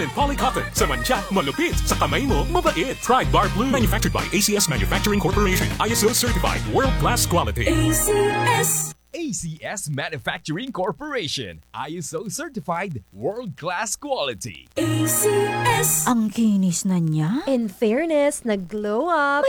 Polycotton. Sa mantsa, malupit. Sa kamay mo, mabait. Pride Bar Blue. Manufactured by ACS Manufacturing Corporation. ISO certified. World-class quality. ACS Manufacturing Corporation. ISO certified. World-class quality. Ang kinis na niya. In fairness, nag-glow up.